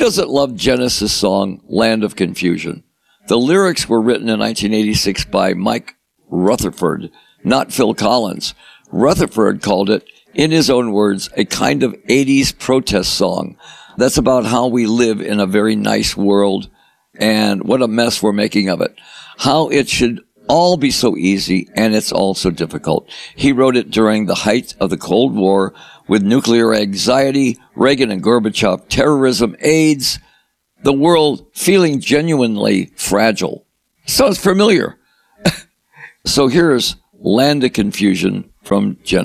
doesn't love Genesis' song, Land of Confusion? The lyrics were written in 1986 by Mike Rutherford, not Phil Collins. Rutherford called it, in his own words, a kind of 80s protest song. That's about how we live in a very nice world and what a mess we're making of it. How it should all be so easy, and it's all so difficult. He wrote it during the height of the Cold War, with nuclear anxiety, Reagan and Gorbachev, terrorism, AIDS, the world feeling genuinely fragile. Sounds familiar. So here's Land of Confusion from Genesis.